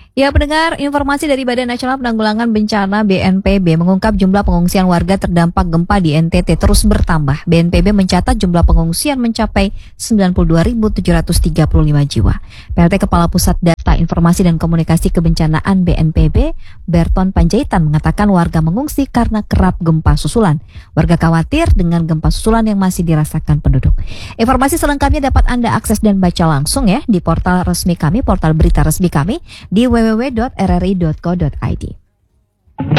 Ya, pendengar, informasi dari Badan Nasional Penanggulangan Bencana BNPB mengungkap jumlah pengungsian warga terdampak gempa di NTT terus bertambah. BNPB mencatat jumlah pengungsian mencapai 92.735 jiwa. PLT Kepala Pusat Data Informasi dan Komunikasi Kebencanaan BNPB, Berton Panjaitan, mengatakan warga mengungsi karena kerap gempa susulan. Warga khawatir dengan gempa susulan yang masih dirasakan penduduk. Informasi selengkapnya dapat Anda akses dan baca langsung ya di portal resmi kami, portal berita resmi kami di www.rri.co.id.